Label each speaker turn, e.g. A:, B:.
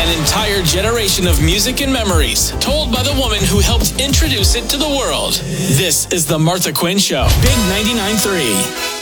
A: An entire generation of music and memories, told by the woman who helped introduce it to the world. This is The Martha Quinn Show. Big 99.3.